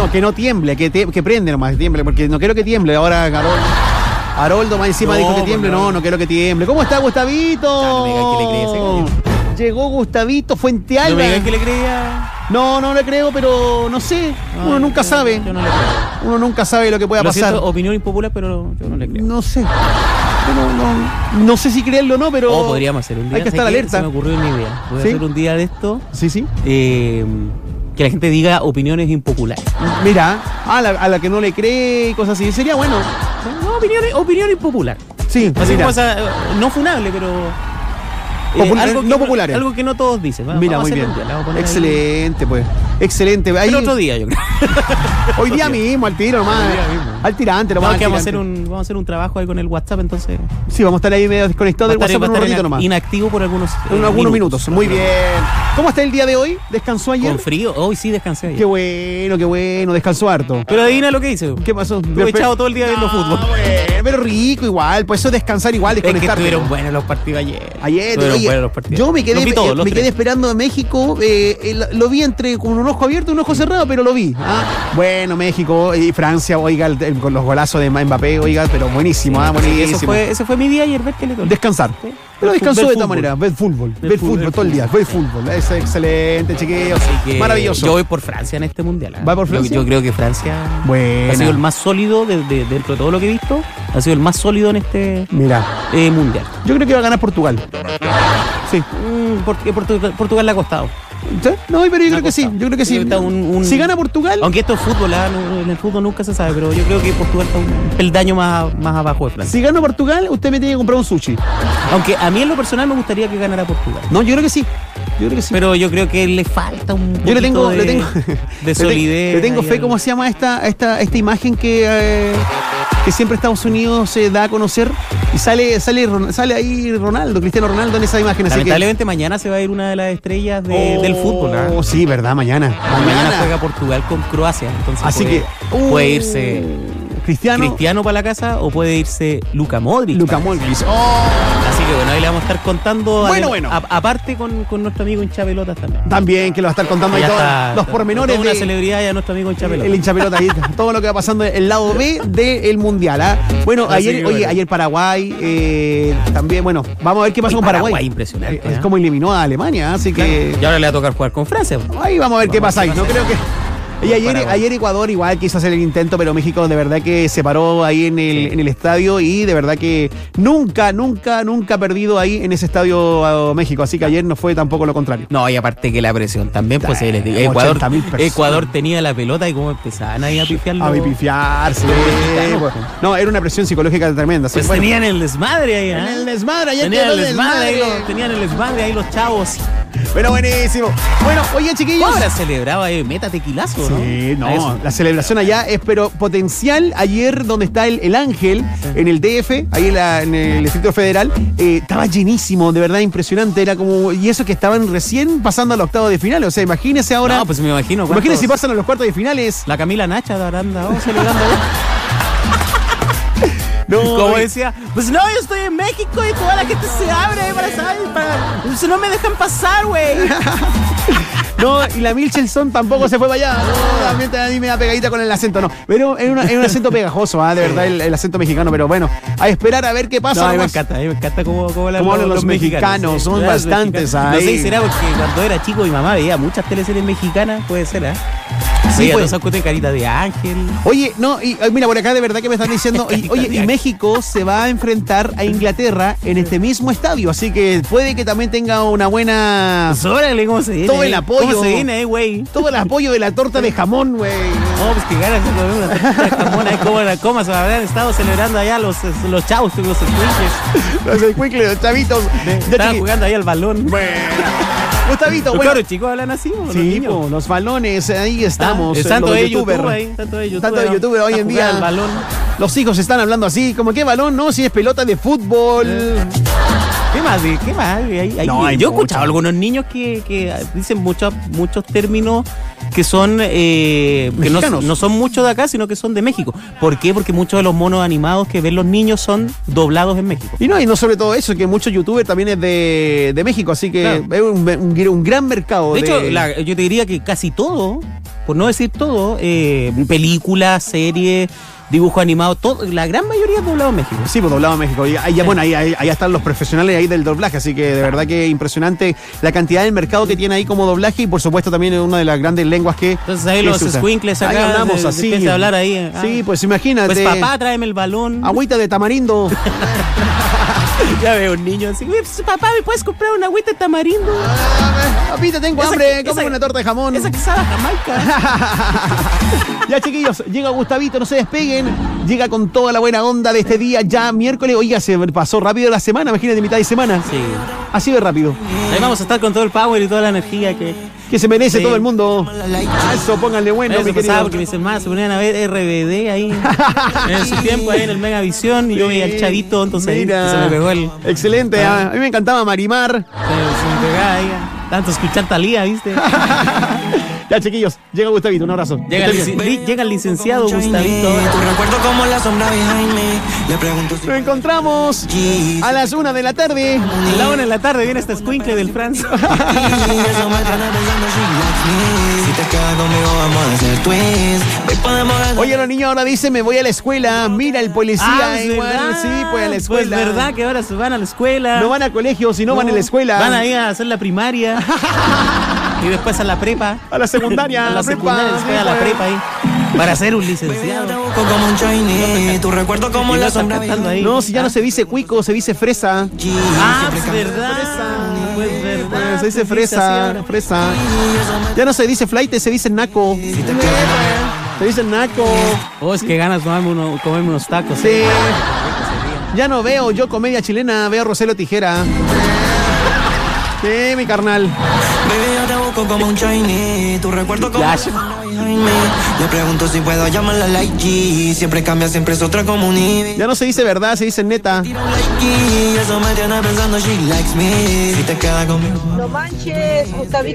No, que no tiemble, que prende nomás, tiemble, porque no quiero que tiemble. Ahora Haroldo más encima dijo que tiemble. No quiero que tiemble. ¿Cómo está Gustavito? No me digas que le creía ese gallo. Llegó Gustavito Fuente Alba. No me digas que le creía. No le creo, pero no sé. Uno nunca sabe. Yo no le creo. Uno nunca sabe lo que pueda pasar. Siento, opinión impopular, pero yo no le creo. No sé. No sé si creerlo o no, pero. Podríamos hacer un día. Hay que estar alerta. Se me ocurrió una idea. Voy a hacer un día de esto. Sí. Que la gente diga opiniones impopulares. Mira, a la que no le cree y cosas así. Sería bueno. No, opinión impopular. Sí, así como no funable, pero. Algo no populares. Algo que no todos dicen. Mira, muy bien. Excelente, ahí. Pues. Excelente. Pero otro día, yo creo. Hoy día mismo, al tiro nomás. Al tirante nomás. Vamos a hacer un trabajo ahí con el WhatsApp, entonces. Sí, vamos a estar ahí medio desconectados del WhatsApp un ratito nomás. Inactivo por algunos minutos. Muy bien. ¿Cómo está el día de hoy? ¿Descansó ayer? Con frío. Hoy sí descansé ayer. Qué bueno. Descansó harto. Pero adivina lo que hice. ¿Qué pasó? Estuve echado todo el día viendo fútbol. Pero rico igual. Pues eso es descansar igual, desconectarte. Es que estuvieron buenos los partidos ayer. Estuvieron buenos los partidos. Yo me quedé esperando a México. Lo vi con un ojo abierto y un ojo cerrado, pero lo vi. Bueno, México y Francia, oiga, con los golazos de Mbappé, oiga, pero buenísimo, buenísimo. Ese fue mi día ayer, ver que le toca. Descansar. ¿Sí? Pero descansó de esta manera, ver fútbol todo el día, ver fútbol. Es excelente, chiquillos. Maravilloso. Yo voy por Francia en este mundial. ¿Va por Francia? Yo creo que Francia ha sido el más sólido dentro de todo lo que he visto. Ha sido el más sólido en este mundial. Yo creo que va a ganar Portugal. Sí. Porque Portugal le ha costado. ¿Sí? No, pero yo creo que sí. Si gana Portugal. Aunque esto es fútbol, en el fútbol nunca se sabe, pero yo creo que Portugal está un peldaño más abajo de Francia. Si gana Portugal, usted me tiene que comprar un sushi. Aunque a mí en lo personal me gustaría que ganara Portugal. No, yo creo que sí. Pero yo creo que le falta un poquito de solidez. Le tengo fe. ¿Cómo se llama esta imagen que siempre Estados Unidos da a conocer? Y sale ahí Cristiano Ronaldo en esa imagen. Lamentablemente mañana se va a ir una de las estrellas del fútbol. Oh, sí, ¿verdad? Mañana juega Portugal con Croacia. Entonces así puede irse Cristiano para la casa o puede irse Luka Modric. Así que bueno, ahí le vamos a estar contando. Aparte con nuestro amigo hinchapelotas también. También, que lo va a estar contando ahí todos los pormenores. Una celebridad y a nuestro amigo hinchapelotas. El hinchapelotas ahí, todo lo que va pasando en el lado B del mundial. Bueno, ayer Paraguay, también, bueno, vamos a ver qué pasa con Paraguay. Impresionante. Es como eliminó a Alemania, así que. Y ahora le va a tocar jugar con Francia. Ahí vamos a ver qué pasa ahí. No creo que. Y ayer Ecuador igual quiso hacer el intento, pero México de verdad que se paró ahí en el estadio y de verdad que nunca ha perdido ahí en ese estadio México. Así que ayer no fue tampoco lo contrario. No, y aparte que la presión también, pues Ecuador tenía la pelota y como empezaban ahí a pifiarlo. A pifiarse. No, era una presión psicológica tremenda. Pues tenían el desmadre ahí. En el desmadre, ayer tenían el desmadre ahí los chavos. Pero buenísimo. Bueno, oye, chiquillos. Ahora celebraba meta tequilazo, ¿no? Sí, no, la celebración allá es pero potencial. Ayer donde está el Ángel, en el DF, ahí en el Distrito Federal, estaba llenísimo, de verdad impresionante. Era como, y eso que estaban recién pasando a los octavos de finales. O sea, imagínese ahora. No, pues me imagino. Imagínese si pasan a los cuartos de finales. La Camila Nacha de Aranda, celebrando. No, como decía, pues no, yo estoy en México y toda la gente se abre para no me dejan pasar, güey. No, y la Michelson tampoco se fue para allá. No, también a mí me da pegadita con el acento, no. Pero es un acento pegajoso, de verdad, el acento mexicano. Pero bueno, a esperar a ver qué pasa. No, a mí me encanta cómo hablan los mexicanos. Son bastantes ahí. No sé si será porque cuando era chico mi mamá veía muchas teleseries mexicanas, puede ser, Sí, pues. Todos carita de ángel. Oye, no, y mira, por acá de verdad que me están diciendo, y México se va a enfrentar a Inglaterra en este mismo estadio, así que puede que también tenga una buena. Pues órale, ¿cómo se viene? Todo el apoyo. ¿Cómo se viene, güey? Todo el apoyo de la torta de jamón, güey. No, pues que ganas de comer una torta de jamón, ahí como la coma, se habrán estado celebrando allá los chavos, los escuinches. Los escuinches, los chavitos. Estaban jugando ahí al balón. Bueno. Gustavito, bueno. Claro, chicos, hablan así, sí, los balones, ahí estamos. Tanto de youtuber. Tanto de youtuber hoy en día. El balón. Los hijos están hablando así, como qué balón, no, si es pelota de fútbol. ¿Qué más? Yo he escuchado a algunos niños que dicen muchos términos que son que no son muchos de acá, sino que son de México. ¿Por qué? Porque muchos de los monos animados que ven los niños son doblados en México. Y no sobre todo eso, que muchos youtubers también es de México, así que claro. Es un gran mercado. De hecho, yo te diría que casi todo por no decir todo, películas, series, dibujos animados, todo, la gran mayoría es doblado en México. Sí, pues doblado en México. Y ahí, bueno, ahí están los profesionales ahí del doblaje, así que de verdad que impresionante la cantidad del mercado que tiene ahí como doblaje y por supuesto también es una de las grandes lenguas que. Entonces ahí los squinkles acá. Ahí hablamos así. De hablar ahí. Sí, pues imagínate. Pues papá, tráeme el balón. Agüita de tamarindo. Ya veo un niño así, papá, ¿me puedes comprar una agüita de tamarindo? Papita, tengo hambre, cómprame una torta de jamón. Esa que sabe a Jamaica. Ya, chiquillos, llega Gustavito, no se despeguen. Llega con toda la buena onda de este día, ya miércoles. Oiga, se pasó rápido la semana, imagínate, mitad de semana. Sí. Así de rápido. Ahí vamos a estar con todo el power y toda la energía que se merece todo el mundo. Eso, pónganle bueno, eso mi querido. Porque mis hermanos se ponían a ver RBD ahí en su tiempo, ahí en el Megavisión, y yo veía al chavito, entonces ahí se me pegó el... Excelente, a mí me encantaba Marimar. Se me pegaba ahí, tanto escuchar Talía, ¿viste? Ya, chiquillos, llega Gustavito, un abrazo. Llega el licenciado Gustavito. Nos encontramos a las 1 de la tarde. A la 1 de la tarde viene este escuincle del Franz. Oye, los niños ahora dicen, me voy a la escuela. Mira, el policía igual. ¿Verdad? Sí, pues a la escuela. Pues verdad que ahora se van a la escuela. No van a colegio, sino van a la escuela. Van a ir a hacer la primaria. Y después a la prepa. A la secundaria. A la secundaria, después a la prepa ahí. Para ser un licenciado. Tu recuerdo como la sombra ahí. No, si ya no se dice cuico, se dice fresa. Pues verdad. Pues verdad. Se dice fresa. Ya no se dice flight, se dice naco. Se dice naco. Oh, es que ganas comerme unos tacos. Sí. Ya no veo yo comedia chilena, veo Roselo Tijera. Sí, mi carnal. Baby, yo te busco como un shiny. Tu recuerdo como le pregunto si puedo llamarla like G. Siempre cambia, siempre es otra como un Ivy. Ya no se dice verdad, se dice neta. Eso me tiene pensando, she likes me. Si te queda conmigo. No manches, Gustavito